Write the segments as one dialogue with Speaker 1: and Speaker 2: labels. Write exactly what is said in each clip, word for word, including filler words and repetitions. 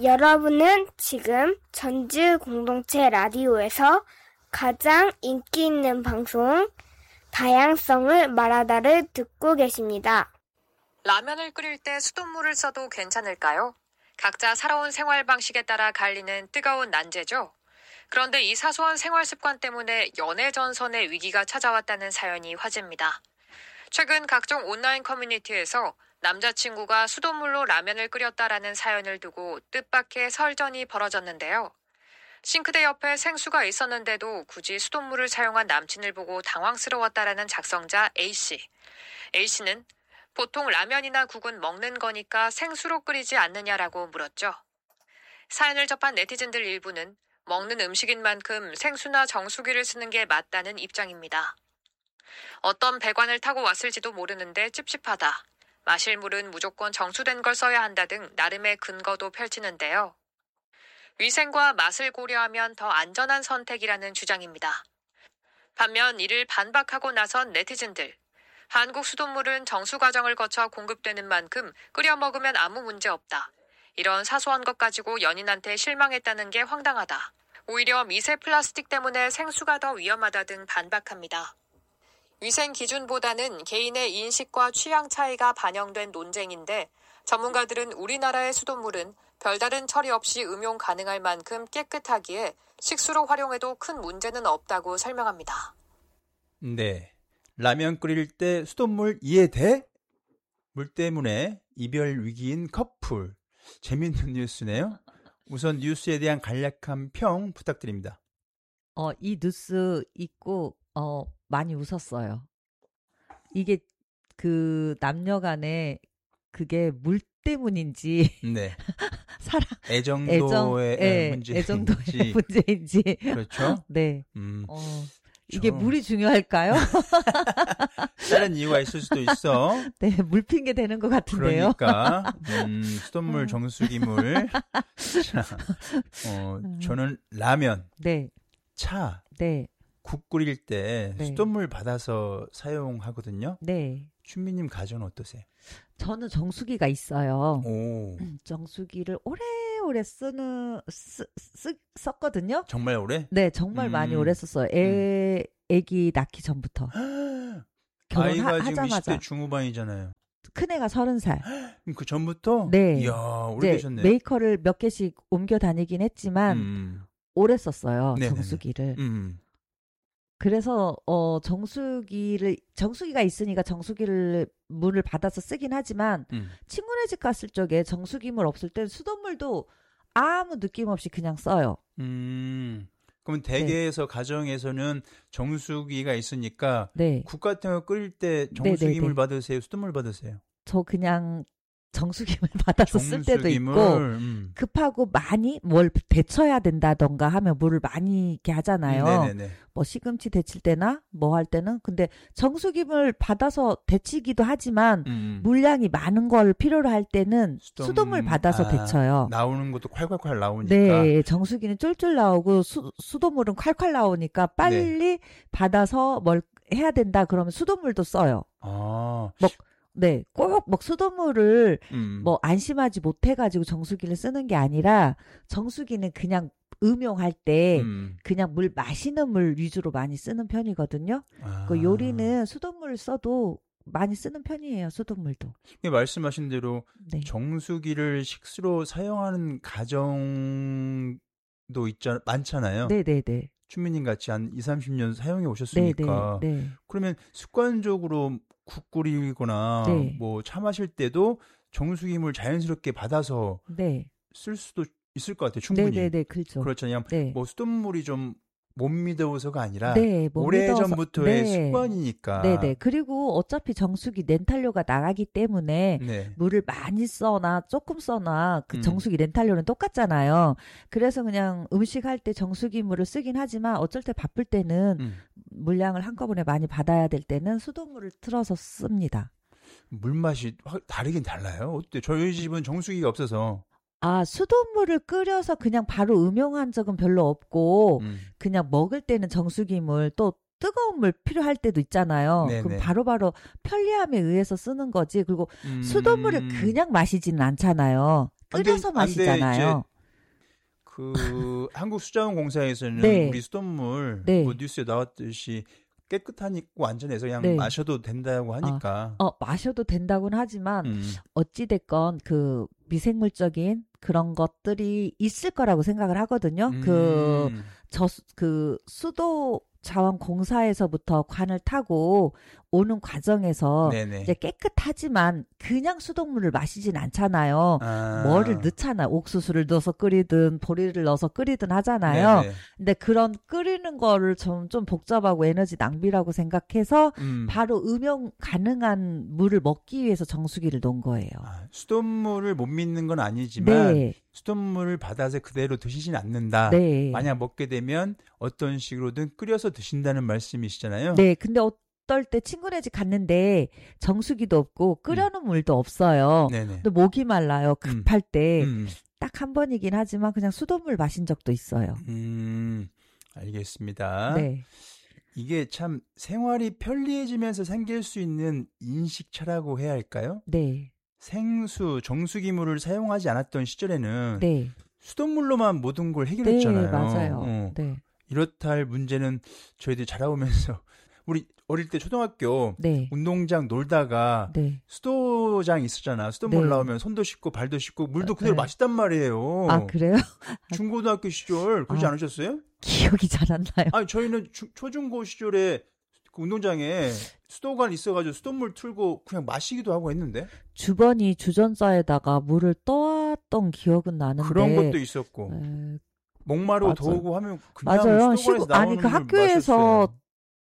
Speaker 1: 여러분은 지금 전주 공동체 라디오에서 가장 인기 있는 방송 다양성을 말하다를 듣고 계십니다.
Speaker 2: 라면을 끓일 때 수돗물을 써도 괜찮을까요? 각자 살아온 생활 방식에 따라 갈리는 뜨거운 난제죠. 그런데 이 사소한 생활 습관 때문에 연애 전선의 위기가 찾아왔다는 사연이 화제입니다. 최근 각종 온라인 커뮤니티에서 남자친구가 수돗물로 라면을 끓였다라는 사연을 두고 뜻밖의 설전이 벌어졌는데요. 싱크대 옆에 생수가 있었는데도 굳이 수돗물을 사용한 남친을 보고 당황스러웠다라는 작성자 A씨. A씨는 보통 라면이나 국은 먹는 거니까 생수로 끓이지 않느냐라고 물었죠. 사연을 접한 네티즌들 일부는 먹는 음식인 만큼 생수나 정수기를 쓰는 게 맞다는 입장입니다. 어떤 배관을 타고 왔을지도 모르는데 찝찝하다. 마실 물은 무조건 정수된 걸 써야 한다 등 나름의 근거도 펼치는데요. 위생과 맛을 고려하면 더 안전한 선택이라는 주장입니다. 반면 이를 반박하고 나선 네티즌들. 한국 수돗물은 정수 과정을 거쳐 공급되는 만큼 끓여 먹으면 아무 문제 없다. 이런 사소한 것 가지고 연인한테 실망했다는 게 황당하다. 오히려 미세 플라스틱 때문에 생수가 더 위험하다 등 반박합니다. 위생 기준보다는 개인의 인식과 취향 차이가 반영된 논쟁인데 전문가들은 우리나라의 수돗물은 별다른 처리 없이 음용 가능할 만큼 깨끗하기에 식수로 활용해도 큰 문제는 없다고 설명합니다.
Speaker 3: 네, 라면 끓일 때 수돗물 이해돼? 물 때문에 이별 위기인 커플. 재밌는 뉴스네요. 우선 뉴스에 대한 간략한 평 부탁드립니다.
Speaker 4: 어, 이 뉴스 읽고 어, 많이 웃었어요. 이게 그 남녀 간에 그게 물 때문인지
Speaker 3: 네.
Speaker 4: 사랑
Speaker 3: 애정도의
Speaker 4: 애정, 예,
Speaker 3: 문제인지
Speaker 4: 애정도의 문제인지
Speaker 3: 그렇죠.
Speaker 4: 네.
Speaker 3: 음,
Speaker 4: 어, 이게
Speaker 3: 저...
Speaker 4: 물이 중요할까요?
Speaker 3: 다른 이유가 있을 수도 있어.
Speaker 4: 네, 물 핑계 되는 것 같은데요.
Speaker 3: 그러니까 음, 수돗물, 정수기물. 자, 어, 저는 라면,
Speaker 4: 네,
Speaker 3: 차,
Speaker 4: 네,
Speaker 3: 국 끓일 때
Speaker 4: 네.
Speaker 3: 수돗물 받아서 사용하거든요.
Speaker 4: 네.
Speaker 3: 춘미님 가정은 어떠세요?
Speaker 4: 저는 정수기가 있어요.
Speaker 3: 오.
Speaker 4: 정수기를 오래오래 쓰는 쓰, 쓰, 썼거든요.
Speaker 3: 정말 오래?
Speaker 4: 네, 정말
Speaker 3: 음.
Speaker 4: 많이 오래 썼어요. 애, 애기 낳기 전부터.
Speaker 3: 아이가 지금
Speaker 4: 결혼하자마자.
Speaker 3: 이십 대 중후반이잖아요.
Speaker 4: 큰애가 서른 살.
Speaker 3: 그 전부터?
Speaker 4: 네.
Speaker 3: 이야, 오래
Speaker 4: 네,
Speaker 3: 되셨네요.
Speaker 4: 메이커를 몇 개씩 옮겨 다니긴 했지만
Speaker 3: 음.
Speaker 4: 오래 썼어요.
Speaker 3: 네네네.
Speaker 4: 정수기를.
Speaker 3: 음.
Speaker 4: 그래서 어 정수기를 정수기가 있으니까 정수기를 물을 받아서 쓰긴 하지만
Speaker 3: 음.
Speaker 4: 친구네 집 갔을 적에 정수기 물 없을 때 수돗물도 아무 느낌 없이 그냥 써요.
Speaker 3: 음. 그럼 댁에서 네. 가정에서는 정수기가 있으니까
Speaker 4: 네.
Speaker 3: 국 같은 거 끓일 때 정수기물
Speaker 4: 네네네.
Speaker 3: 받으세요? 수돗물 받으세요?
Speaker 4: 저 그냥 정수기물 받아서 쓸 때도
Speaker 3: 정수기물,
Speaker 4: 있고
Speaker 3: 음.
Speaker 4: 급하고 많이 뭘 데쳐야 된다던가 하면 물을 많이 이렇게 하잖아요.
Speaker 3: 네네네.
Speaker 4: 뭐 시금치 데칠 때나 뭐 할 때는 근데 정수기물 받아서 데치기도 하지만
Speaker 3: 음.
Speaker 4: 물량이 많은 걸 필요로 할 때는 수돗... 수돗물 받아서
Speaker 3: 아,
Speaker 4: 데쳐요.
Speaker 3: 나오는 것도 콸콸콸 나오니까.
Speaker 4: 네, 정수기는 쫄쫄 나오고 수, 수돗물은 콸콸 나오니까 빨리
Speaker 3: 네.
Speaker 4: 받아서 뭘 해야 된다 그러면 수돗물도 써요.
Speaker 3: 아.
Speaker 4: 뭐 네, 꼭 뭐 수돗물을
Speaker 3: 음.
Speaker 4: 뭐 안심하지 못해가지고 정수기를 쓰는 게 아니라 정수기는 그냥 음용할 때
Speaker 3: 음.
Speaker 4: 그냥 물 마시는 물 위주로 많이 쓰는 편이거든요.
Speaker 3: 아.
Speaker 4: 그 요리는 수돗물 써도 많이 쓰는 편이에요. 수돗물도.
Speaker 3: 말씀하신 대로
Speaker 4: 네.
Speaker 3: 정수기를 식수로 사용하는 가정도 있잖아 많잖아요.
Speaker 4: 네네네.
Speaker 3: 춘미님 같이 한 이삼십 년 사용해 오셨으니까.
Speaker 4: 네네. 네.
Speaker 3: 그러면 습관적으로 국 끓이거나
Speaker 4: 네.
Speaker 3: 뭐 차 마실 때도 정수기물 자연스럽게 받아서
Speaker 4: 네.
Speaker 3: 쓸 수도 있을 것 같아요. 충분히.
Speaker 4: 네네네. 그렇죠.
Speaker 3: 그렇잖아요.
Speaker 4: 네.
Speaker 3: 뭐 수돗물이 좀 못 믿어서가 아니라
Speaker 4: 네, 못
Speaker 3: 오래전부터의
Speaker 4: 네.
Speaker 3: 습관이니까.
Speaker 4: 네네. 그리고 어차피 정수기 렌탈료가 나가기 때문에
Speaker 3: 네.
Speaker 4: 물을 많이 써나 조금 써나 그
Speaker 3: 음.
Speaker 4: 정수기 렌탈료는 똑같잖아요. 그래서 그냥 음식할 때 정수기 물을 쓰긴 하지만 어쩔 때 바쁠 때는
Speaker 3: 음.
Speaker 4: 물량을 한꺼번에 많이 받아야 될 때는 수돗물을 틀어서 씁니다.
Speaker 3: 물맛이 확 다르긴 달라요. 어때? 저희 집은 정수기가 없어서.
Speaker 4: 아, 수돗물을 끓여서 그냥 바로 음용한 적은 별로 없고
Speaker 3: 음.
Speaker 4: 그냥 먹을 때는 정수기물 또 뜨거운 물 필요할 때도 있잖아요.
Speaker 3: 네네.
Speaker 4: 그럼 바로바로 편리함에 의해서 쓰는 거지. 그리고
Speaker 3: 음.
Speaker 4: 수돗물을 그냥 마시지는 않잖아요. 끓여서
Speaker 3: 안 돼,
Speaker 4: 마시잖아요.
Speaker 3: 안 돼, 이제 그 한국수자원공사에서는
Speaker 4: 네.
Speaker 3: 우리 수돗물
Speaker 4: 네.
Speaker 3: 뭐 뉴스에 나왔듯이 깨끗하니까 안전해서 그냥
Speaker 4: 네.
Speaker 3: 마셔도 된다고 하니까.
Speaker 4: 어, 마셔도 된다고는 하지만
Speaker 3: 음.
Speaker 4: 어찌됐건 그 미생물적인 그런 것들이 있을 거라고 생각을 하거든요. 그,
Speaker 3: 음.
Speaker 4: 저, 그 수도 자원공사에서부터 관을 타고 오는 과정에서
Speaker 3: 네네.
Speaker 4: 이제 깨끗하지만 그냥 수돗물을 마시진 않잖아요.
Speaker 3: 아.
Speaker 4: 뭐를 넣잖아. 옥수수를 넣어서 끓이든 보리를 넣어서 끓이든 하잖아요.
Speaker 3: 네네.
Speaker 4: 근데 그런 끓이는 거를 좀, 좀 복잡하고 에너지 낭비라고 생각해서
Speaker 3: 음.
Speaker 4: 바로 음용 가능한 물을 먹기 위해서 정수기를 놓은 거예요.
Speaker 3: 아, 수돗물을 못 믿는 건 아니지만
Speaker 4: 네.
Speaker 3: 수돗물을 받아서 그대로 드시진 않는다.
Speaker 4: 네.
Speaker 3: 만약 먹게 되면 어떤 식으로든 끓여서 드신다는 말씀이시잖아요.
Speaker 4: 네. 근데 어떨 때 친구네 집 갔는데 정수기도 없고 끓여놓은 물도 없어요.
Speaker 3: 네네.
Speaker 4: 근데 목이 말라요. 급할 때.
Speaker 3: 음.
Speaker 4: 딱 한 번이긴 하지만 그냥 수돗물 마신 적도 있어요.
Speaker 3: 음, 알겠습니다.
Speaker 4: 네.
Speaker 3: 이게 참 생활이 편리해지면서 생길 수 있는 인식차라고 해야 할까요?
Speaker 4: 네.
Speaker 3: 생수, 정수기물을 사용하지 않았던 시절에는
Speaker 4: 네.
Speaker 3: 수돗물로만 모든 걸 해결했잖아요.
Speaker 4: 네, 맞아요.
Speaker 3: 어.
Speaker 4: 네.
Speaker 3: 이렇다 할 문제는 저희들이 자라오면서 우리 어릴 때 초등학교
Speaker 4: 네.
Speaker 3: 운동장 놀다가
Speaker 4: 네.
Speaker 3: 수도장 있었잖아. 수돗물
Speaker 4: 네.
Speaker 3: 나오면 손도 씻고 발도 씻고 물도 그대로
Speaker 4: 네.
Speaker 3: 마시단 말이에요.
Speaker 4: 아, 그래요?
Speaker 3: 중고등학교 시절 그러지
Speaker 4: 아.
Speaker 3: 않으셨어요?
Speaker 4: 기억이 잘 안 나요.
Speaker 3: 아니 저희는 주, 초중고 시절에 그 운동장에 수도관 있어가지고 수돗물 틀고 그냥 마시기도 하고 했는데
Speaker 4: 주번이 주전자에다가 물을 떠왔던 기억은 나는데
Speaker 3: 그런 것도 있었고
Speaker 4: 에,
Speaker 3: 목마르고
Speaker 4: 맞아요.
Speaker 3: 더우고 하면 그냥
Speaker 4: 맞아요.
Speaker 3: 수도관에서
Speaker 4: 시골-
Speaker 3: 나오는
Speaker 4: 아니, 그
Speaker 3: 물
Speaker 4: 학교에서
Speaker 3: 마셨어요.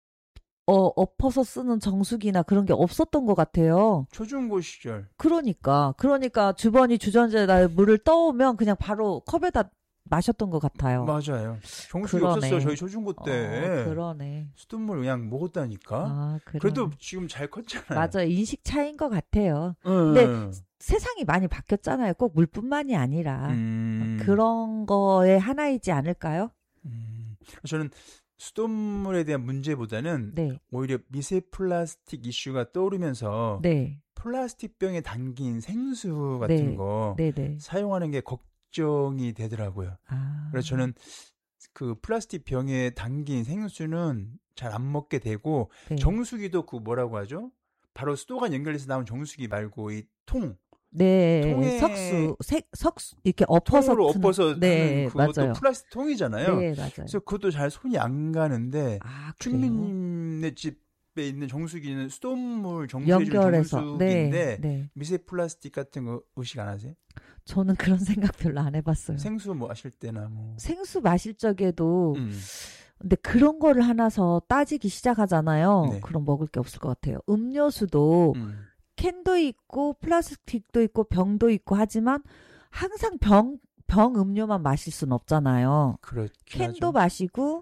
Speaker 4: 어, 엎어서 쓰는 정수기나 그런 게 없었던 것 같아요.
Speaker 3: 초중고 시절
Speaker 4: 그러니까 그러니까 주번이 주전자에다 물을 떠오면 그냥 바로 컵에다 마셨던 것 같아요.
Speaker 3: 맞아요. 정수기
Speaker 4: 그러네.
Speaker 3: 없었어요. 저희 초중고 때
Speaker 4: 어, 그러네.
Speaker 3: 수돗물 그냥 먹었다니까.
Speaker 4: 아, 그러네.
Speaker 3: 그래도 지금 잘 컸잖아요.
Speaker 4: 맞아요. 인식 차이인 것 같아요.
Speaker 3: 응.
Speaker 4: 근데 세상이 많이 바뀌었잖아요. 꼭 물뿐만이 아니라
Speaker 3: 음.
Speaker 4: 그런 거에 하나이지 않을까요?
Speaker 3: 음. 저는 수돗물에 대한 문제보다는
Speaker 4: 네,
Speaker 3: 오히려 미세 플라스틱 이슈가 떠오르면서
Speaker 4: 네,
Speaker 3: 플라스틱 병에 담긴 생수 같은
Speaker 4: 네.
Speaker 3: 거
Speaker 4: 네, 네.
Speaker 3: 사용하는 게 걱정이 되더라고요.
Speaker 4: 아,
Speaker 3: 그래서 저는 그 플라스틱 병에 담긴 생수는 잘 안 먹게 되고
Speaker 4: 네.
Speaker 3: 정수기도 그 뭐라고 하죠? 바로 수도관 연결해서 나온 정수기 말고 이 통,
Speaker 4: 네,
Speaker 3: 통에-
Speaker 4: 석수, 색, 석수 이렇게 엎어서
Speaker 3: 통으로
Speaker 4: 튼-
Speaker 3: 엎어서
Speaker 4: 네,
Speaker 3: 하는 그것도
Speaker 4: 맞아요.
Speaker 3: 플라스틱 통이잖아요.
Speaker 4: 네, 맞아요.
Speaker 3: 그래서 그것도 잘 손이 안 가는데
Speaker 4: 아, 그래요?
Speaker 3: 충민님네 집에 있는 정수기는 수돗물 정수해주는
Speaker 4: 연결해서
Speaker 3: 정수기인데
Speaker 4: 네, 네.
Speaker 3: 미세 플라스틱 같은 거 의식 안 하세요?
Speaker 4: 저는 그런 생각 별로 안 해봤어요.
Speaker 3: 생수 뭐 하실 때나 뭐.
Speaker 4: 생수 마실 적에도
Speaker 3: 음.
Speaker 4: 근데 그런 거를 하나서 따지기 시작하잖아요.
Speaker 3: 네.
Speaker 4: 그럼 먹을 게 없을 것 같아요. 음료수도
Speaker 3: 음.
Speaker 4: 캔도 있고 플라스틱도 있고 병도 있고 하지만 항상 병, 병 음료만 마실 수는 없잖아요.
Speaker 3: 그렇긴
Speaker 4: 캔도
Speaker 3: 하죠.
Speaker 4: 마시고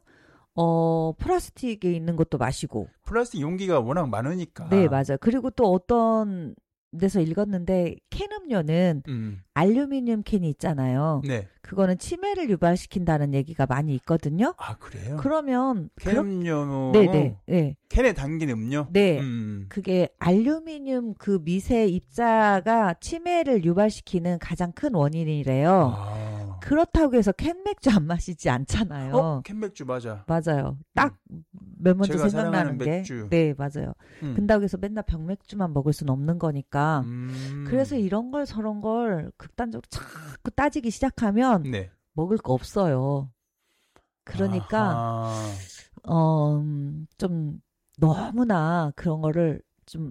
Speaker 4: 어 플라스틱에 있는 것도 마시고.
Speaker 3: 플라스틱 용기가 워낙 많으니까.
Speaker 4: 네, 맞아요. 그리고 또 어떤 데서 읽었는데 캔 음료는
Speaker 3: 음.
Speaker 4: 알루미늄 캔이 있잖아요.
Speaker 3: 네.
Speaker 4: 그거는 치매를 유발시킨다는 얘기가 많이 있거든요.
Speaker 3: 아 그래요?
Speaker 4: 그러면
Speaker 3: 캔
Speaker 4: 그렇-
Speaker 3: 음료.
Speaker 4: 네네 네.
Speaker 3: 캔에 담긴 음료.
Speaker 4: 네.
Speaker 3: 음.
Speaker 4: 그게 알루미늄 그 미세 입자가 치매를 유발시키는 가장 큰 원인이래요.
Speaker 3: 아.
Speaker 4: 그렇다고 해서 캔 맥주 안 마시지 않잖아요.
Speaker 3: 어? 캔 맥주 맞아.
Speaker 4: 맞아요. 딱 맨 먼저
Speaker 3: 제가
Speaker 4: 생각나는
Speaker 3: 사랑하는
Speaker 4: 게
Speaker 3: 맥주.
Speaker 4: 네, 맞아요.
Speaker 3: 음.
Speaker 4: 근다고 해서 맨날 병맥주만 먹을 수는 없는 거니까.
Speaker 3: 음.
Speaker 4: 그래서 이런 걸 저런 걸 극단적으로 자꾸 따지기 시작하면
Speaker 3: 네.
Speaker 4: 먹을 거 없어요. 그러니까
Speaker 3: 아하.
Speaker 4: 어, 음, 좀 너무나 그런 거를 좀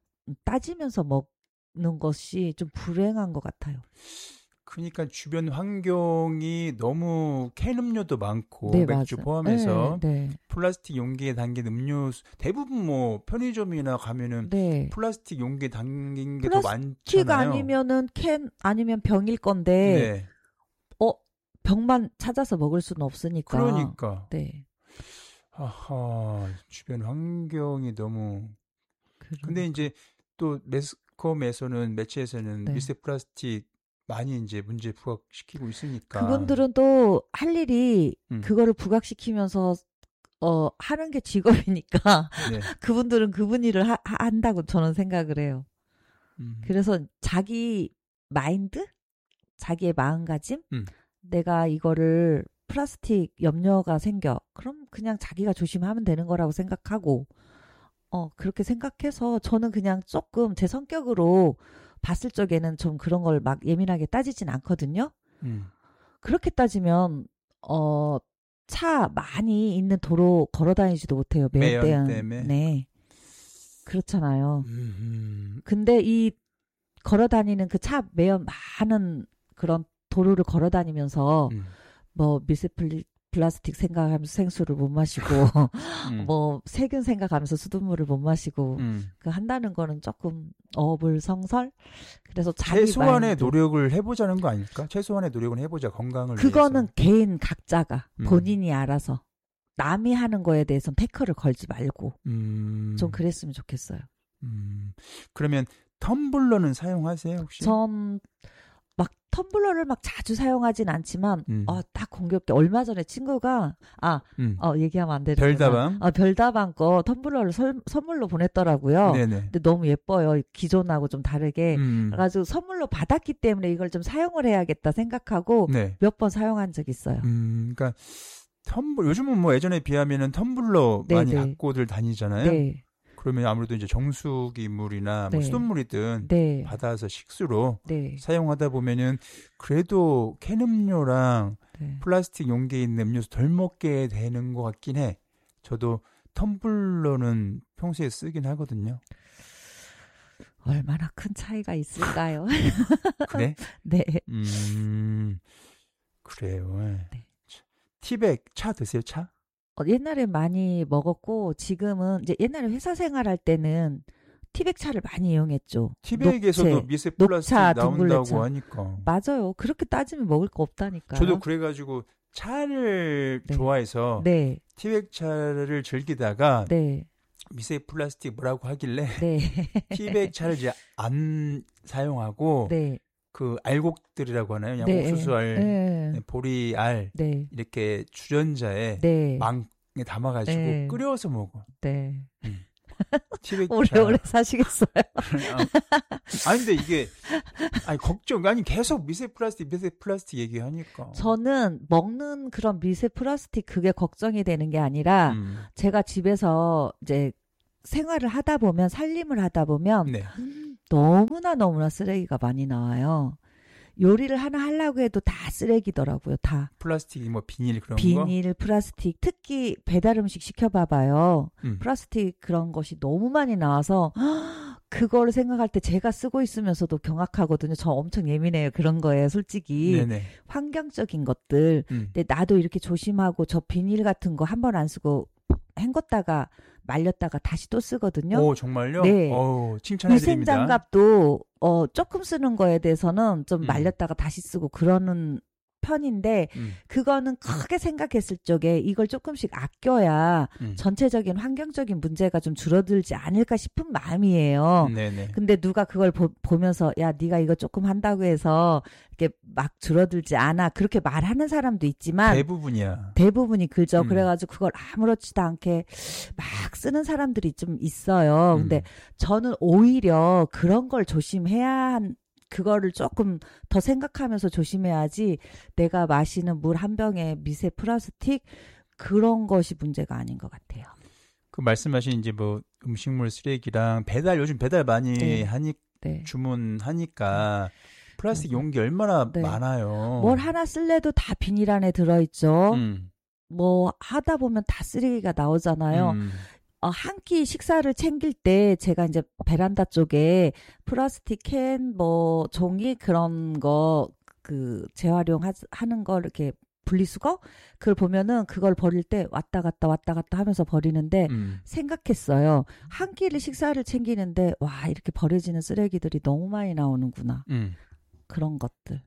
Speaker 4: 따지면서 먹는 것이 좀 불행한 것 같아요.
Speaker 3: 그러니까 주변 환경이 너무 캔 음료도 많고
Speaker 4: 네,
Speaker 3: 맥주
Speaker 4: 맞아요.
Speaker 3: 포함해서
Speaker 4: 네,
Speaker 3: 플라스틱 용기에 담긴 음료수 대부분 뭐 편의점이나 가면은
Speaker 4: 네. 네.
Speaker 3: 플라스틱 용기에 담긴 게 더
Speaker 4: 플라스틱
Speaker 3: 많잖아요.
Speaker 4: 아니면은 캔 아니면 병일 건데
Speaker 3: 네.
Speaker 4: 어 병만 찾아서 먹을 수는 없으니까.
Speaker 3: 그러니까.
Speaker 4: 네.
Speaker 3: 아하. 주변 환경이 너무.
Speaker 4: 그러니까.
Speaker 3: 근데 이제 또 매스컴에서는 매체에서는
Speaker 4: 네.
Speaker 3: 미세 플라스틱 많이 이제 문제 부각시키고 있으니까.
Speaker 4: 그분들은 또 할 일이
Speaker 3: 음.
Speaker 4: 그거를 부각시키면서 어 하는 게 직업이니까
Speaker 3: 네.
Speaker 4: 그분들은 그분 일을 하, 한다고 저는 생각을 해요.
Speaker 3: 음.
Speaker 4: 그래서 자기 마인드, 자기의 마음가짐,
Speaker 3: 음.
Speaker 4: 내가 이거를 플라스틱 염려가 생겨. 그럼 그냥 자기가 조심하면 되는 거라고 생각하고 어 그렇게 생각해서 저는 그냥 조금 제 성격으로 봤을 적에는 좀 그런 걸 막 예민하게 따지진 않거든요.
Speaker 3: 음.
Speaker 4: 그렇게 따지면 어 차 많이 있는 도로 걸어 다니지도 못해요. 매연
Speaker 3: 매연 때문에.
Speaker 4: 네. 그렇잖아요.
Speaker 3: 음.
Speaker 4: 근데 이 걸어 다니는 그 차 매연 많은 그런 도로를 걸어 다니면서
Speaker 3: 음.
Speaker 4: 뭐 미세 플리, 플라스틱 생각하면서 생수를 못 마시고
Speaker 3: 음.
Speaker 4: 뭐 세균 생각하면서 수돗물을 못 마시고
Speaker 3: 음.
Speaker 4: 그 한다는 거는 조금 어불성설. 그래서 자기
Speaker 3: 최소한의
Speaker 4: 마인드.
Speaker 3: 노력을 해보자는 거 아닐까? 최소한의 노력은 해보자 건강을
Speaker 4: 그거는
Speaker 3: 위해서.
Speaker 4: 개인 각자가
Speaker 3: 음.
Speaker 4: 본인이 알아서 남이 하는 거에 대해서는 태클을 걸지 말고
Speaker 3: 음.
Speaker 4: 좀 그랬으면 좋겠어요.
Speaker 3: 음. 그러면 텀블러는 사용하세요 혹시?
Speaker 4: 전 막 텀블러를 막 자주 사용하진 않지만
Speaker 3: 음.
Speaker 4: 어, 딱 공교롭게 얼마 전에 친구가 아,
Speaker 3: 음.
Speaker 4: 어, 얘기하면 안 되는
Speaker 3: 별다방?
Speaker 4: 어, 별다방 거 텀블러를 설, 선물로 보냈더라고요.
Speaker 3: 네네.
Speaker 4: 근데 너무 예뻐요. 기존하고 좀 다르게.
Speaker 3: 음.
Speaker 4: 그래가지고 선물로 받았기 때문에 이걸 좀 사용을 해야겠다 생각하고
Speaker 3: 네.
Speaker 4: 몇 번 사용한 적 있어요.
Speaker 3: 음, 그러니까 텀블 요즘은 뭐 예전에 비하면은 텀블러
Speaker 4: 네,
Speaker 3: 많이
Speaker 4: 네.
Speaker 3: 갖고들 다니잖아요.
Speaker 4: 네,
Speaker 3: 그러면 아무래도 이제 정수기 물이나 뭐
Speaker 4: 네.
Speaker 3: 수돗물이든
Speaker 4: 네,
Speaker 3: 받아서 식수로
Speaker 4: 네,
Speaker 3: 사용하다 보면은 그래도 캔 음료랑
Speaker 4: 네.
Speaker 3: 플라스틱 용기에 있는 음료수 덜 먹게 되는 것 같긴 해. 저도 텀블러는 평소에 쓰긴 하거든요.
Speaker 4: 얼마나 큰 차이가 있을까요?
Speaker 3: 그래?
Speaker 4: 네.
Speaker 3: 음, 그래요.
Speaker 4: 네.
Speaker 3: 티백 차 드세요, 차?
Speaker 4: 어, 옛날에 많이 먹었고 지금은 이제 옛날에 회사 생활할 때는 티백차를 많이 이용했죠.
Speaker 3: 티백에서도
Speaker 4: 녹차,
Speaker 3: 미세 플라스틱
Speaker 4: 녹차,
Speaker 3: 나온다고
Speaker 4: 둥글레차.
Speaker 3: 하니까.
Speaker 4: 맞아요. 그렇게 따지면 먹을 거 없다니까요.
Speaker 3: 저도 그래가지고 차를
Speaker 4: 네.
Speaker 3: 좋아해서
Speaker 4: 네,
Speaker 3: 티백 차를 즐기다가
Speaker 4: 네,
Speaker 3: 미세 플라스틱 뭐라고 하길래
Speaker 4: 네,
Speaker 3: 티백 차를 이제 안 사용하고
Speaker 4: 네,
Speaker 3: 그 알곡들이라고 하나요? 그냥
Speaker 4: 네,
Speaker 3: 옥수수알,
Speaker 4: 네,
Speaker 3: 보리알
Speaker 4: 네,
Speaker 3: 이렇게 주전자에
Speaker 4: 네,
Speaker 3: 망에 담아가지고
Speaker 4: 네.
Speaker 3: 끓여서 먹어.
Speaker 4: 네.
Speaker 3: 티백 차.
Speaker 4: 오래오래 사시겠어요.
Speaker 3: 아니 근데 이게 아니 걱정 아니 계속 미세 플라스틱 미세 플라스틱 얘기하니까.
Speaker 4: 저는 먹는 그런 미세 플라스틱 그게 걱정이 되는 게 아니라
Speaker 3: 음.
Speaker 4: 제가 집에서 이제 생활을 하다 보면 살림을 하다 보면
Speaker 3: 네.
Speaker 4: 너무나 너무나 쓰레기가 많이 나와요. 요리를 하나 하려고 해도 다 쓰레기더라고요. 다.
Speaker 3: 플라스틱 뭐 비닐 그런 거.
Speaker 4: 비닐, 플라스틱, 특히 배달 음식 시켜봐봐요.
Speaker 3: 음.
Speaker 4: 플라스틱 그런 것이 너무 많이 나와서 그거를 생각할 때 제가 쓰고 있으면서도 경악하거든요. 저 엄청 예민해요. 그런 거예요. 솔직히.
Speaker 3: 네네.
Speaker 4: 환경적인 것들.
Speaker 3: 음.
Speaker 4: 근데 나도 이렇게 조심하고 저 비닐 같은 거 한 번 안 쓰고 헹궜다가 말렸다가 다시 또 쓰거든요.
Speaker 3: 오 정말요?
Speaker 4: 네.
Speaker 3: 오, 칭찬해드립니다.
Speaker 4: 위생장갑도 어, 조금 쓰는 거에 대해서는 좀
Speaker 3: 음.
Speaker 4: 말렸다가 다시 쓰고 그러는 편인데
Speaker 3: 음.
Speaker 4: 그거는 크게 생각했을 적에 이걸 조금씩 아껴야
Speaker 3: 음.
Speaker 4: 전체적인 환경적인 문제가 좀 줄어들지 않을까 싶은 마음이에요.
Speaker 3: 네네.
Speaker 4: 근데 누가 그걸 보, 보면서 야 네가 이거 조금 한다고 해서 이렇게 막 줄어들지 않아 그렇게 말하는 사람도 있지만
Speaker 3: 대부분이야.
Speaker 4: 대부분이 그죠.
Speaker 3: 음.
Speaker 4: 그래가지고 그걸 아무렇지도 않게 막 쓰는 사람들이 좀 있어요.
Speaker 3: 음.
Speaker 4: 근데 저는 오히려 그런 걸 조심해야 한 그거를 조금 더 생각하면서 조심해야지 내가 마시는 물 한 병에 미세 플라스틱 그런 것이 문제가 아닌 것 같아요.
Speaker 3: 그 말씀하신 이제 뭐 음식물 쓰레기랑 배달 요즘 배달 많이
Speaker 4: 네.
Speaker 3: 하니
Speaker 4: 네.
Speaker 3: 주문하니까 플라스틱 용기 얼마나
Speaker 4: 네.
Speaker 3: 많아요.
Speaker 4: 뭘 하나 쓸래도 다 비닐 안에 들어있죠.
Speaker 3: 음.
Speaker 4: 뭐 하다 보면 다 쓰레기가 나오잖아요.
Speaker 3: 음.
Speaker 4: 어, 한 끼 식사를 챙길 때 제가 이제 베란다 쪽에 플라스틱 캔, 뭐 종이 그런 거 그 재활용 하, 하는 거 이렇게 분리수거 그걸 보면은 그걸 버릴 때 왔다 갔다 왔다 갔다 하면서 버리는데
Speaker 3: 음.
Speaker 4: 생각했어요. 한 끼를 식사를 챙기는데 와 이렇게 버려지는 쓰레기들이 너무 많이 나오는구나.
Speaker 3: 음.
Speaker 4: 그런 것들.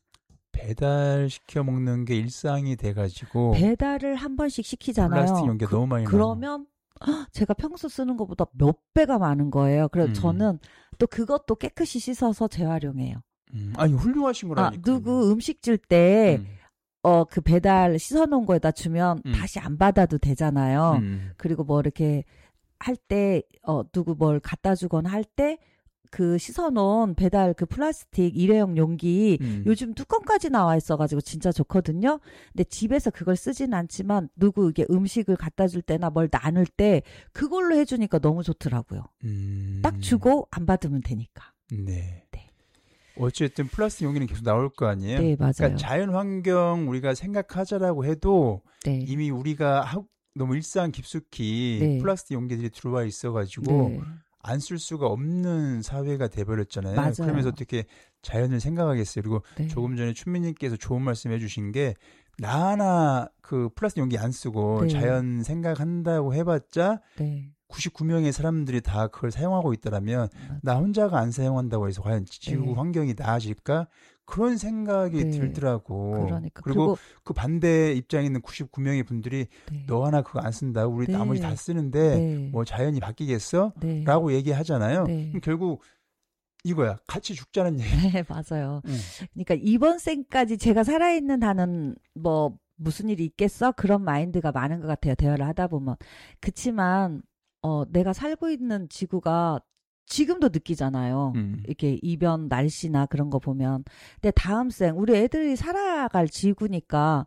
Speaker 3: 배달 시켜 먹는 게 일상이 돼가지고
Speaker 4: 배달을 한 번씩 시키잖아요.
Speaker 3: 플라스틱 용기가
Speaker 4: 그,
Speaker 3: 너무 많이 나와.
Speaker 4: 그러면 제가 평소 쓰는 것보다 몇 배가 많은 거예요. 그래서
Speaker 3: 음.
Speaker 4: 저는 또 그것도 깨끗이 씻어서 재활용해요.
Speaker 3: 음. 아니 훌륭하신
Speaker 4: 아,
Speaker 3: 거라니까.
Speaker 4: 누구 음식 줄 때
Speaker 3: 음.
Speaker 4: 어, 그 배달 씻어놓은 거에다 주면
Speaker 3: 음.
Speaker 4: 다시 안 받아도 되잖아요.
Speaker 3: 음.
Speaker 4: 그리고 뭐 이렇게 할 때, 어, 누구 뭘 갖다 주거나 할 때, 그 씻어놓은 배달 그 플라스틱 일회용 용기
Speaker 3: 음.
Speaker 4: 요즘 뚜껑까지 나와 있어가지고 진짜 좋거든요. 근데 집에서 그걸 쓰진 않지만 누구 이게 음식을 갖다 줄 때나 뭘 나눌 때 그걸로 해주니까 너무 좋더라고요.
Speaker 3: 음.
Speaker 4: 딱 주고 안 받으면 되니까.
Speaker 3: 네.
Speaker 4: 네.
Speaker 3: 어쨌든 플라스틱 용기는 계속 나올 거 아니에요?
Speaker 4: 네, 맞아요.
Speaker 3: 그러니까 자연 환경 우리가 생각하자라고 해도
Speaker 4: 네.
Speaker 3: 이미 우리가 하, 너무 일상 깊숙이
Speaker 4: 네.
Speaker 3: 플라스틱 용기들이 들어와 있어가지고
Speaker 4: 네.
Speaker 3: 안 쓸 수가 없는 사회가 돼버렸잖아요.
Speaker 4: 맞아요.
Speaker 3: 그러면서 어떻게 자연을 생각하겠어요. 그리고
Speaker 4: 네.
Speaker 3: 조금 전에 춘미님께서 좋은 말씀 해주신 게 나 하나 그 플라스틱 용기 안 쓰고
Speaker 4: 네.
Speaker 3: 자연 생각한다고 해봤자
Speaker 4: 네.
Speaker 3: 구십구 명의 사람들이 다 그걸 사용하고 있다라면
Speaker 4: 맞아.
Speaker 3: 나 혼자가 안 사용한다고 해서 과연 지구
Speaker 4: 네.
Speaker 3: 환경이 나아질까? 그런 생각이
Speaker 4: 네.
Speaker 3: 들더라고.
Speaker 4: 그러니까.
Speaker 3: 그리고
Speaker 4: 그리고
Speaker 3: 그 반대 입장에 있는 구십구 명의 분들이
Speaker 4: 네.
Speaker 3: 너 하나 그거 안 쓴다고 우리
Speaker 4: 네.
Speaker 3: 나머지 다 쓰는데
Speaker 4: 네.
Speaker 3: 뭐 자연이 바뀌겠어?
Speaker 4: 네.
Speaker 3: 라고 얘기하잖아요.
Speaker 4: 네.
Speaker 3: 그럼 결국 이거야. 같이 죽자는 얘기.
Speaker 4: 네, 맞아요.
Speaker 3: 응.
Speaker 4: 그러니까 이번 생까지 제가 살아있는 한은 뭐 무슨 일이 있겠어? 그런 마인드가 많은 것 같아요. 대화를 하다 보면. 그치만 어, 내가 살고 있는 지구가 지금도 느끼잖아요.
Speaker 3: 음.
Speaker 4: 이렇게 이변 날씨나 그런 거 보면. 근데 다음 생 우리 애들이 살아갈 지구니까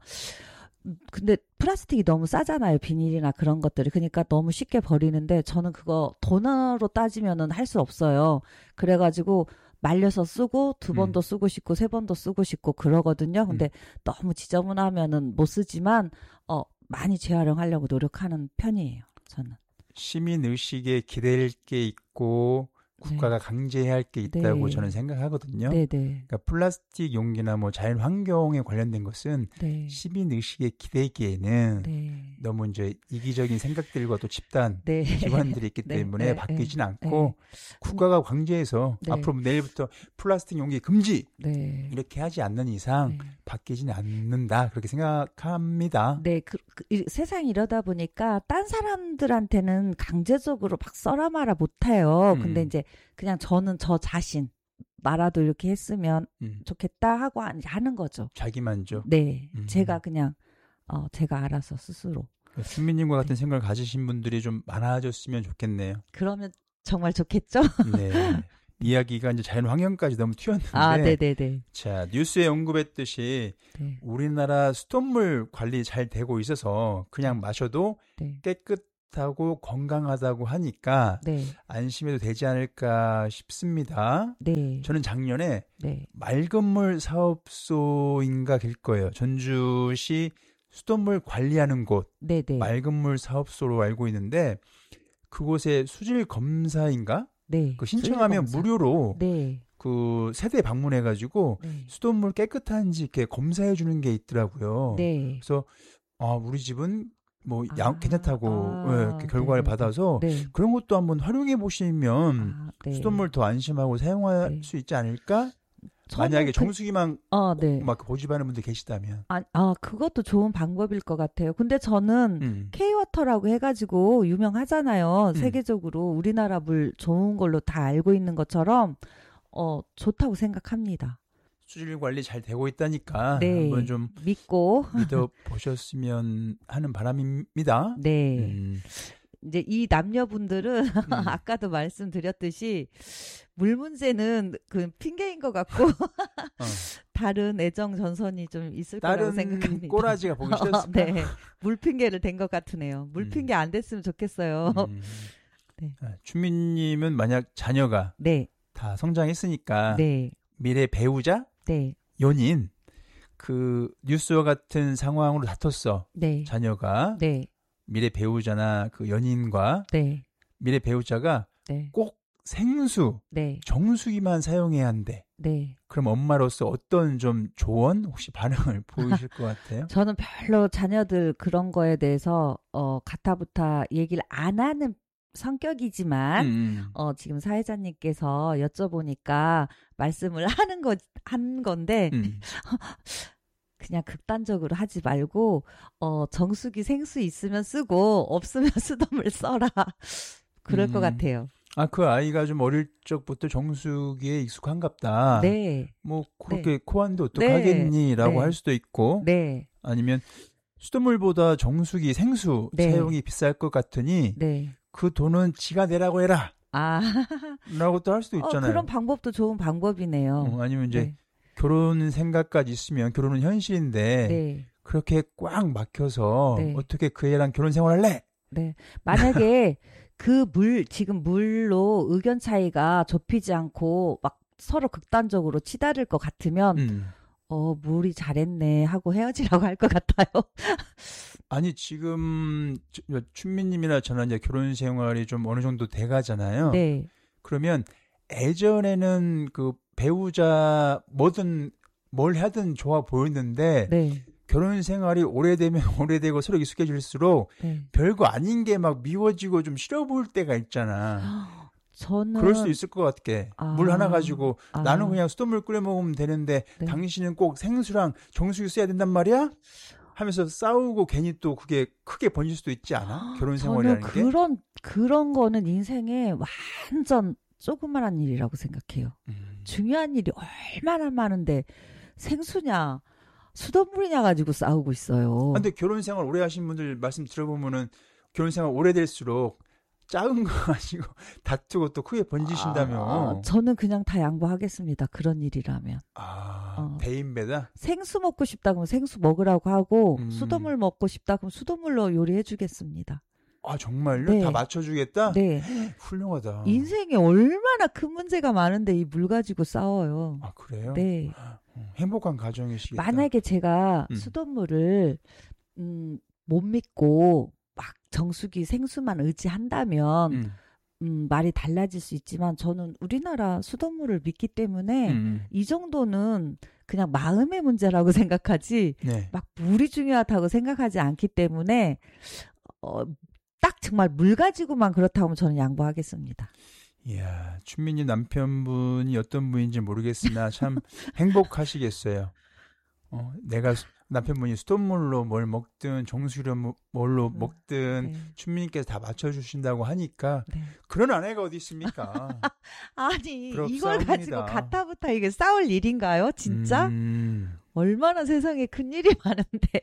Speaker 4: 근데 플라스틱이 너무 싸잖아요. 비닐이나 그런 것들이. 그러니까 너무 쉽게 버리는데 저는 그거 돈으로 따지면은 할 수 없어요. 그래가지고 말려서 쓰고 두 번 더
Speaker 3: 음.
Speaker 4: 쓰고 싶고 세 번 더 쓰고 싶고 그러거든요. 근데
Speaker 3: 음.
Speaker 4: 너무 지저분하면은 못 쓰지만 어 많이 재활용하려고 노력하는 편이에요. 저는.
Speaker 3: 시민 의식에 기댈 게 있고 국가가 강제해야 할 게 있다고
Speaker 4: 네.
Speaker 3: 저는 생각하거든요.
Speaker 4: 네네.
Speaker 3: 그러니까 플라스틱 용기나 뭐 자연 환경에 관련된 것은
Speaker 4: 네.
Speaker 3: 시민 의식에 기대기에는
Speaker 4: 네.
Speaker 3: 너무 이제 이기적인 생각들과 또 집단
Speaker 4: 네.
Speaker 3: 기관들이 있기
Speaker 4: 네,
Speaker 3: 때문에
Speaker 4: 네,
Speaker 3: 바뀌진
Speaker 4: 네,
Speaker 3: 않고 국가가 강제해서
Speaker 4: 네.
Speaker 3: 앞으로 내일부터 플라스틱 용기 금지
Speaker 4: 네.
Speaker 3: 이렇게 하지 않는 이상
Speaker 4: 네.
Speaker 3: 바뀌지는 않는다 그렇게 생각합니다.
Speaker 4: 네, 그, 그, 이, 세상이 이러다 보니까 딴 사람들한테는 강제적으로 막 써라 마라 못해요.
Speaker 3: 음.
Speaker 4: 근데 이제 그냥 저는 저 자신 나라도 이렇게 했으면
Speaker 3: 음.
Speaker 4: 좋겠다 하고 하- 하는 거죠.
Speaker 3: 자기 만족.
Speaker 4: 네,
Speaker 3: 음.
Speaker 4: 제가 그냥 어 제가 알아서 스스로.
Speaker 3: 준미님과 같은
Speaker 4: 네.
Speaker 3: 생각을 가지신 분들이 좀 많아졌으면 좋겠네요.
Speaker 4: 그러면 정말 좋겠죠?
Speaker 3: 네. 이야기가 이제 자연 환경까지 너무 튀었는데.
Speaker 4: 아, 네, 네, 네.
Speaker 3: 자, 뉴스에 언급했듯이
Speaker 4: 네,
Speaker 3: 우리나라 수돗물 관리 잘 되고 있어서 그냥 마셔도
Speaker 4: 네,
Speaker 3: 깨끗하고 건강하다고 하니까
Speaker 4: 네,
Speaker 3: 안심해도 되지 않을까 싶습니다.
Speaker 4: 네,
Speaker 3: 저는 작년에
Speaker 4: 네,
Speaker 3: 맑은물 사업소인가 길 거예요. 전주시 수돗물 관리하는 곳
Speaker 4: 네, 네,
Speaker 3: 맑은물 사업소로 알고 있는데 그곳에 수질 검사인가?
Speaker 4: 네.
Speaker 3: 그 신청하면
Speaker 4: 수질검사.
Speaker 3: 무료로
Speaker 4: 네,
Speaker 3: 그 세대 방문해가지고
Speaker 4: 네,
Speaker 3: 수돗물 깨끗한지 이렇게 검사해 주는 게 있더라고요.
Speaker 4: 네.
Speaker 3: 그래서 아 우리 집은 뭐 양,
Speaker 4: 아,
Speaker 3: 괜찮다고
Speaker 4: 아,
Speaker 3: 예, 이렇게 결과를
Speaker 4: 네네네.
Speaker 3: 받아서
Speaker 4: 네.
Speaker 3: 그런 것도 한번 활용해 보시면
Speaker 4: 아, 네.
Speaker 3: 수돗물 더 안심하고 사용할
Speaker 4: 네.
Speaker 3: 수 있지 않을까?
Speaker 4: 저는
Speaker 3: 만약에
Speaker 4: 그-
Speaker 3: 정수기만
Speaker 4: 어, 네.
Speaker 3: 막 고집하는 분들 계시다면.
Speaker 4: 아, 아, 그것도 좋은 방법일 것 같아요. 근데 저는
Speaker 3: 음.
Speaker 4: K워터라고 해가지고 유명하잖아요.
Speaker 3: 음.
Speaker 4: 세계적으로 우리나라 물 좋은 걸로 다 알고 있는 것처럼 어 좋다고 생각합니다.
Speaker 3: 수질 관리 잘 되고 있다니까
Speaker 4: 네.
Speaker 3: 한번 좀
Speaker 4: 믿고
Speaker 3: 믿어 보셨으면 하는 바람입니다.
Speaker 4: 네.
Speaker 3: 음.
Speaker 4: 이제 이 남녀분들은
Speaker 3: 음.
Speaker 4: 아까도 말씀드렸듯이 물 문제는 그 핑계인 것 같고
Speaker 3: 어.
Speaker 4: 다른 애정 전선이 좀 있을 거라고
Speaker 3: 다른
Speaker 4: 생각합니다.
Speaker 3: 꼬라지가 보기 싫었을까?
Speaker 4: 네, 물 핑계를 댄 것 같으네요. 물
Speaker 3: 음.
Speaker 4: 핑계 안 됐으면 좋겠어요.
Speaker 3: 음.
Speaker 4: 네.
Speaker 3: 아, 춘민님은 만약 자녀가
Speaker 4: 네,
Speaker 3: 다 성장했으니까
Speaker 4: 네,
Speaker 3: 미래 배우자,
Speaker 4: 네,
Speaker 3: 연인 그 뉴스와 같은 상황으로 다퉜어.
Speaker 4: 네,
Speaker 3: 자녀가
Speaker 4: 네,
Speaker 3: 미래 배우자나 그 연인과
Speaker 4: 네,
Speaker 3: 미래 배우자가
Speaker 4: 네,
Speaker 3: 꼭 생수,
Speaker 4: 네,
Speaker 3: 정수기만 사용해야 한대.
Speaker 4: 네.
Speaker 3: 그럼 엄마로서 어떤 좀 조언 혹시 반응을 보이실 것 같아요?
Speaker 4: 저는 별로 자녀들 그런 거에 대해서 어 가타부타 얘기를 안 하는 성격이지만
Speaker 3: 음,
Speaker 4: 어 지금 사회자님께서 여쭤보니까 말씀을 하는 거 한 건데
Speaker 3: 음.
Speaker 4: 그냥 극단적으로 하지 말고 어 정수기 생수 있으면 쓰고 없으면 수돗물 써라. 그럴 것
Speaker 3: 음.
Speaker 4: 같아요.
Speaker 3: 아, 그 아이가 좀 어릴 적부터 정수기에 익숙한갑다.
Speaker 4: 네.
Speaker 3: 뭐 그렇게 코안도
Speaker 4: 네.
Speaker 3: 어떡하겠니라고
Speaker 4: 네.
Speaker 3: 할 수도 있고
Speaker 4: 네.
Speaker 3: 아니면 수돗물보다 정수기 생수
Speaker 4: 네.
Speaker 3: 사용이 비쌀 것 같으니
Speaker 4: 네.
Speaker 3: 그 돈은 지가 내라고 해라.
Speaker 4: 아.
Speaker 3: 라고 또 할 수도
Speaker 4: 어,
Speaker 3: 있잖아요.
Speaker 4: 그런 방법도 좋은 방법이네요.
Speaker 3: 어, 아니면 이제
Speaker 4: 네.
Speaker 3: 결혼 생각까지 있으면 결혼은 현실인데
Speaker 4: 네.
Speaker 3: 그렇게 꽉 막혀서
Speaker 4: 네.
Speaker 3: 어떻게 그 애랑 결혼 생활할래?
Speaker 4: 네. 만약에 그 물, 지금 물로 의견 차이가 좁히지 않고 막 서로 극단적으로 치달을 것 같으면,
Speaker 3: 음.
Speaker 4: 어, 물이 잘했네 하고 헤어지라고 할 것 같아요.
Speaker 3: 아니 지금 저- 춘미님이나 저는 이제 결혼 생활이 좀 어느 정도 돼가잖아요.
Speaker 4: 네.
Speaker 3: 그러면 예전에는 그 배우자 뭐든 뭘 하든 좋아 보였는데
Speaker 4: 네.
Speaker 3: 결혼 생활이 오래되면 오래되고 서로 익숙해질수록
Speaker 4: 네.
Speaker 3: 별거 아닌 게 막 미워지고 좀 싫어 보일 때가 있잖아.
Speaker 4: 저는.
Speaker 3: 그럴 수 있을 것 같게.
Speaker 4: 아,
Speaker 3: 물 하나 가지고
Speaker 4: 아,
Speaker 3: 나는 그냥 수돗물 끓여 먹으면 되는데
Speaker 4: 네.
Speaker 3: 당신은 꼭 생수랑 정수기 써야 된단 말이야? 하면서 싸우고 괜히 또 그게 크게 번질 수도 있지 않아? 결혼 생활이라는
Speaker 4: 저는
Speaker 3: 게?
Speaker 4: 그런, 그런 거는 인생에 완전 조그만한 일이라고 생각해요.
Speaker 3: 음.
Speaker 4: 중요한 일이 얼마나 많은데 생수냐, 수돗물이냐 가지고 싸우고 있어요.
Speaker 3: 근데 결혼 생활 오래 하신 분들 말씀 들어보면은 결혼 생활 오래될수록 작은 거 가지고 다투고 또 크게 번지신다며.
Speaker 4: 아, 저는 그냥 다 양보하겠습니다. 그런 일이라면.
Speaker 3: 아,
Speaker 4: 어.
Speaker 3: 배인배다?
Speaker 4: 생수 먹고 싶다 그러면 생수 먹으라고 하고
Speaker 3: 음.
Speaker 4: 수돗물 먹고 싶다 그러면 수돗물로 요리해 주겠습니다.
Speaker 3: 아, 정말요?
Speaker 4: 네.
Speaker 3: 다 맞춰주겠다?
Speaker 4: 네.
Speaker 3: 훌륭하다.
Speaker 4: 인생에 얼마나 큰 문제가 많은데 이 물 가지고 싸워요.
Speaker 3: 아, 그래요?
Speaker 4: 네.
Speaker 3: 어, 행복한 가정이시겠다.
Speaker 4: 만약에 제가
Speaker 3: 음.
Speaker 4: 수돗물을 음, 못 믿고 막 정수기 생수만 의지한다면
Speaker 3: 음.
Speaker 4: 음, 말이 달라질 수 있지만 저는 우리나라 수돗물을 믿기 때문에
Speaker 3: 음.
Speaker 4: 이 정도는 그냥 마음의 문제라고 생각하지
Speaker 3: 네.
Speaker 4: 막 물이 중요하다고 생각하지 않기 때문에 어, 딱 정말 물 가지고만 그렇다고 하면 저는 양보하겠습니다.
Speaker 3: 이야, 춘민이 남편분이 어떤 분인지 모르겠으나 참 행복하시겠어요. 어, 내가 수- 남편분이 수돗물로 뭘 먹든 정수기로 뭐- 뭘로
Speaker 4: 음,
Speaker 3: 먹든
Speaker 4: 네.
Speaker 3: 춘민이께서 다 맞춰주신다고 하니까
Speaker 4: 네.
Speaker 3: 그런 아내가 어디 있습니까?
Speaker 4: 아니 이걸
Speaker 3: 부럽사옵니다.
Speaker 4: 가지고 가타부타 이게 싸울 일인가요? 진짜?
Speaker 3: 음,
Speaker 4: 얼마나 세상에 큰 일이 많은데.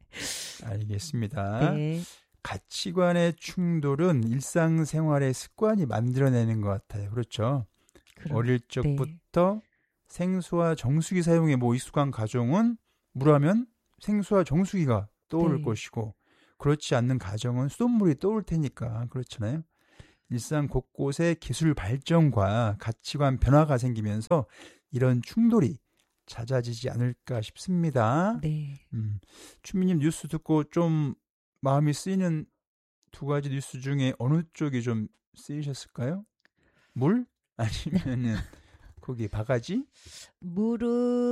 Speaker 3: 알겠습니다.
Speaker 4: 네.
Speaker 3: 가치관의 충돌은 일상생활의 습관이 만들어내는 것 같아요. 그렇죠?
Speaker 4: 그럼,
Speaker 3: 어릴 적부터 생수와 정수기 사용에 뭐 익숙한 가정은 물하면 생수와 정수기가 떠오를
Speaker 4: 네.
Speaker 3: 것이고 그렇지 않는 가정은 수돗물이 떠올 테니까 그렇잖아요. 일상 곳곳에 기술 발전과 가치관 변화가 생기면서 이런 충돌이 잦아지지 않을까 싶습니다.
Speaker 4: 네.
Speaker 3: 음, 추미님 뉴스 듣고 좀 마음이 쓰이는 두 가지 뉴스 중에 어느 쪽이 좀 쓰이셨을까요? 물? 아니면은 거기 바가지?
Speaker 4: 물은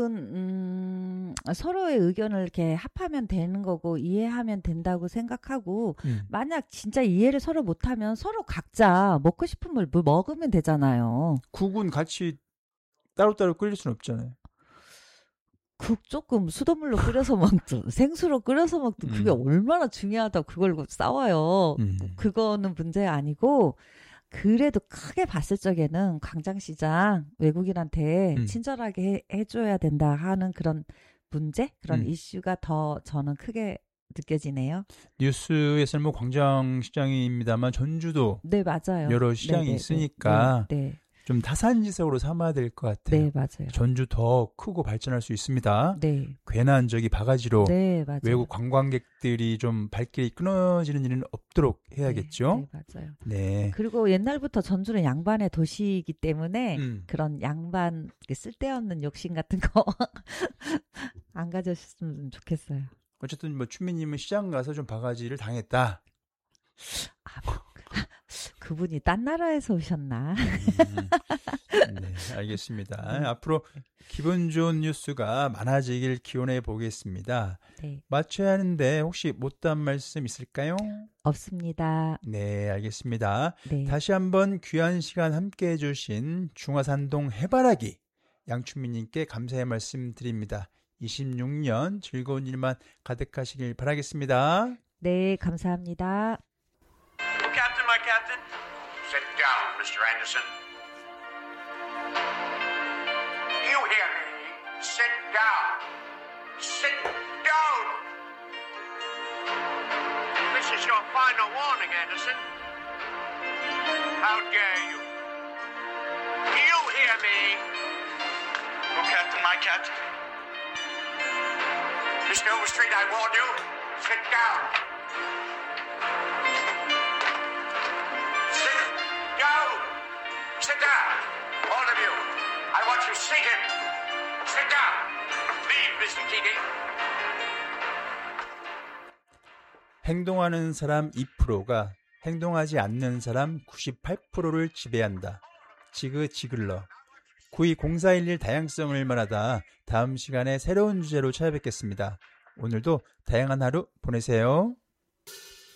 Speaker 4: 음, 서로의 의견을 이렇게 합하면 되는 거고 이해하면 된다고 생각하고
Speaker 3: 음.
Speaker 4: 만약 진짜 이해를 서로 못하면 서로 각자 먹고 싶은 물, 물 먹으면 되잖아요.
Speaker 3: 국은 같이 따로따로 끓일 수는 없잖아요.
Speaker 4: 국 조금 수돗물로 끓여서 먹든 생수로 끓여서 먹든 그게
Speaker 3: 음.
Speaker 4: 얼마나 중요하다고 그걸 싸워요.
Speaker 3: 음.
Speaker 4: 그거는 문제 아니고 그래도 크게 봤을 적에는 광장시장 외국인한테
Speaker 3: 음.
Speaker 4: 친절하게 해, 해줘야 된다 하는 그런 문제 그런
Speaker 3: 음.
Speaker 4: 이슈가 더 저는 크게 느껴지네요.
Speaker 3: 뉴스에서는 뭐 광장시장입니다만 전주도
Speaker 4: 네 맞아요.
Speaker 3: 여러 시장이
Speaker 4: 네, 네,
Speaker 3: 있으니까
Speaker 4: 네, 네,
Speaker 3: 좀 타산지석으로 삼아야 될 것 같아요.
Speaker 4: 네 맞아요.
Speaker 3: 전주 더 크고 발전할 수 있습니다.
Speaker 4: 네,
Speaker 3: 괜한 저기 바가지로
Speaker 4: 네 맞아요.
Speaker 3: 외국 관광객들이 좀 발길이 끊어지는 일은 없도록 해야겠죠.
Speaker 4: 네, 네 맞아요.
Speaker 3: 네.
Speaker 4: 그리고 옛날부터 전주는 양반의 도시이기 때문에
Speaker 3: 음.
Speaker 4: 그런 양반 쓸데없는 욕심 같은 거 안 가졌으면 좋겠어요.
Speaker 3: 어쨌든 뭐 추미님은 시장 가서 좀 바가지를 당했다.
Speaker 4: 아, 뭐, 그분이 딴 나라에서 오셨나?
Speaker 3: 음, 네, 알겠습니다.
Speaker 4: 네.
Speaker 3: 앞으로 기분 좋은 뉴스가 많아지길 기원해 보겠습니다.
Speaker 4: 네,
Speaker 3: 맞춰야 하는데 혹시 못다한 말씀 있을까요?
Speaker 4: 없습니다.
Speaker 3: 네, 알겠습니다.
Speaker 4: 네,
Speaker 3: 다시 한번 귀한 시간 함께 해주신 중화산동 해바라기 양춘미님께 감사의 말씀 드립니다. 이십육 년 즐거운 일만 가득하시길 바라겠습니다.
Speaker 4: 네, 감사합니다.
Speaker 5: Captain, my captain. Sit down, Mister Anderson. You hear me? Sit down. Sit down. This is your final warning, Anderson. How dare you hear me? Oh, Captain, my Captain. Mister Overstreet, I warn you. Sit down. Sit down. Sit down. All of you. I want you seated. Sit down. Leave, Mister Keating.
Speaker 3: 행동하는 사람 이 퍼센트가 행동하지 않는 사람 구십팔 퍼센트를 지배한다. 지그 지글러. 구이공사일일 다양성을 말하다 다음 시간에 새로운 주제로 찾아뵙겠습니다. 오늘도 다양한 하루 보내세요.